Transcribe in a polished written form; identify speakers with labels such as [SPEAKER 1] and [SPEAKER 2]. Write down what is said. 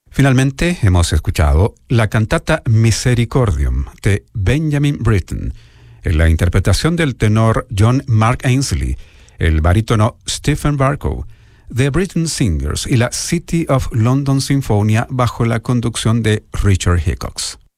[SPEAKER 1] Finalmente, hemos escuchado la cantata Misericordium de Benjamin Britten, en la interpretación del tenor John Mark Ainsley, el barítono Stephen Barkow, The Britten Singers y la City of London Sinfonia bajo la conducción de Richard Hickox.